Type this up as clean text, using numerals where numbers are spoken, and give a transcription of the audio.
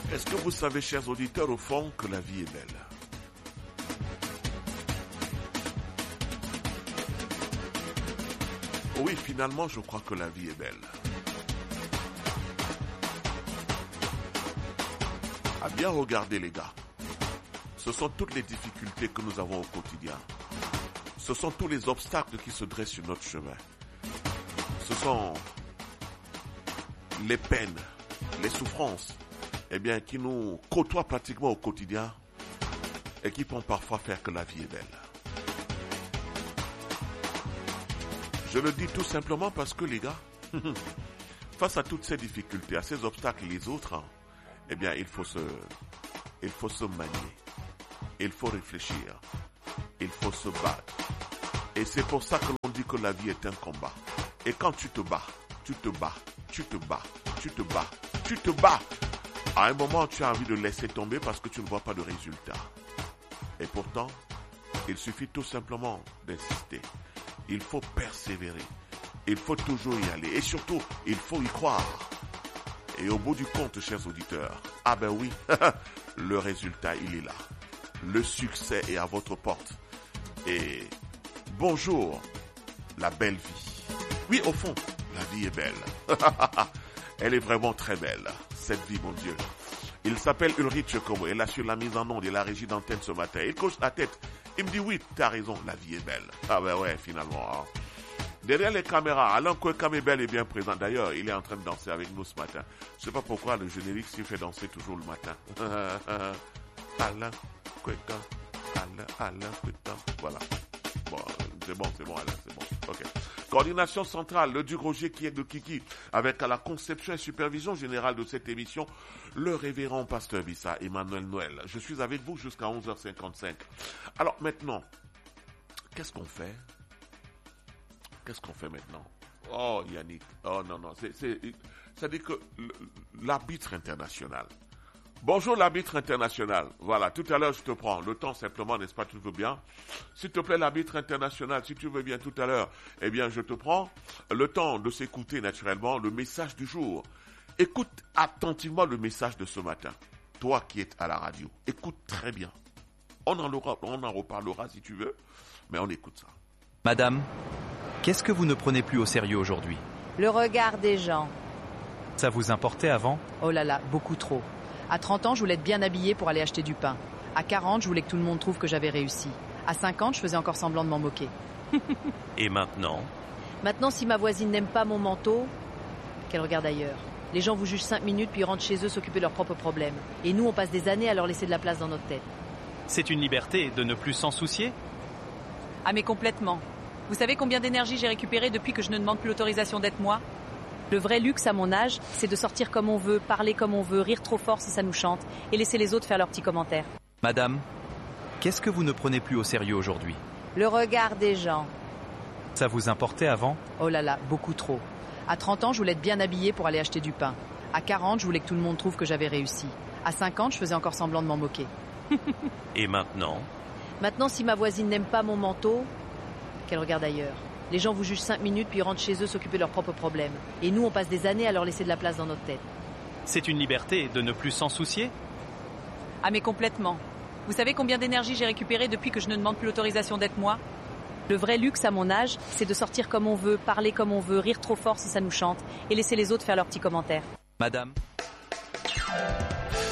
Est-ce que vous savez, chers auditeurs, au fond, que la vie est belle? Oui, finalement, je crois que la vie est belle. À bien regarder, les gars, ce sont toutes les difficultés que nous avons au quotidien. Ce sont tous les obstacles qui se dressent sur notre chemin. Ce sont les peines, les souffrances, qui nous côtoient pratiquement au quotidien et qui font parfois faire que la vie est belle. Je le dis tout simplement parce que, les gars, face à toutes ces difficultés, à ces obstacles et les autres, il faut se manier, il faut réfléchir, il faut se battre. Et c'est pour ça que l'on dit que la vie est un combat. Et quand tu te bats, à un moment tu as envie de laisser tomber parce que tu ne vois pas de résultat. Et pourtant, il suffit tout simplement d'insister. Il faut persévérer. Il faut toujours y aller. Et surtout, il faut y croire. Et au bout du compte, chers auditeurs, oui, le résultat, il est là. Le succès est à votre porte. Et bonjour, la belle vie. Oui, au fond, la vie est belle. Elle est vraiment très belle, cette vie, mon Dieu. Il s'appelle Ulrich Como. Elle assure la mise en onde et la régie d'antenne ce matin. Il coche la tête. Il me dit, oui, t'as raison, la vie est belle. Ouais, finalement. Derrière les caméras, Alain Kwekam est bel et bien présent. D'ailleurs, il est en train de danser avec nous ce matin. Je sais pas pourquoi le générique s'y fait danser toujours le matin. Alain Kwekam, Alain Kwekam. Voilà. Bon, c'est bon, Alain, c'est bon. Ok. Coordination centrale, le Duc Roger qui est de Kiki, avec à la conception et supervision générale de cette émission, le révérend pasteur Bissa, Emmanuel Noël. Je suis avec vous jusqu'à 11h55. Alors maintenant, qu'est-ce qu'on fait maintenant? Oh Yannick, oh non, c'est-à-dire que l'arbitre international. Bonjour l'arbitre international. Voilà, tout à l'heure je te prends le temps simplement, n'est-ce pas, tu veux bien? S'il te plaît l'arbitre international, si tu veux bien tout à l'heure, je te prends le temps de s'écouter naturellement le message du jour. Écoute attentivement le message de ce matin. Toi qui es à la radio, écoute très bien. On en reparlera si tu veux, mais on écoute ça. Madame, qu'est-ce que vous ne prenez plus au sérieux aujourd'hui? Le regard des gens. Ça vous importait avant? Oh là là, beaucoup trop. À 30 ans, je voulais être bien habillée pour aller acheter du pain. À 40, je voulais que tout le monde trouve que j'avais réussi. À 50, je faisais encore semblant de m'en moquer. Et maintenant? Maintenant, si ma voisine n'aime pas mon manteau, qu'elle regarde ailleurs. Les gens vous jugent 5 minutes puis rentrent chez eux s'occuper de leurs propres problèmes. Et nous, on passe des années à leur laisser de la place dans notre tête. C'est une liberté de ne plus s'en soucier? Ah mais complètement. Vous savez combien d'énergie j'ai récupéré depuis que je ne demande plus l'autorisation d'être moi? Le vrai luxe à mon âge, c'est de sortir comme on veut, parler comme on veut, rire trop fort si ça nous chante, et laisser les autres faire leurs petits commentaires. Madame, qu'est-ce que vous ne prenez plus au sérieux aujourd'hui? Le regard des gens. Ça vous importait avant? Oh là là, beaucoup trop. À 30 ans, je voulais être bien habillée pour aller acheter du pain. À 40, je voulais que tout le monde trouve que j'avais réussi. À 50, je faisais encore semblant de m'en moquer. Et maintenant? Maintenant, si ma voisine n'aime pas mon manteau, qu'elle regarde ailleurs. Les gens vous jugent 5 minutes puis rentrent chez eux s'occuper de leurs propres problèmes. Et nous, on passe des années à leur laisser de la place dans notre tête. C'est une liberté de ne plus s'en soucier? Ah mais complètement. Vous savez combien d'énergie j'ai récupéré depuis que je ne demande plus l'autorisation d'être moi? Le vrai luxe à mon âge, c'est de sortir comme on veut, parler comme on veut, rire trop fort si ça nous chante, et laisser les autres faire leurs petits commentaires. Madame,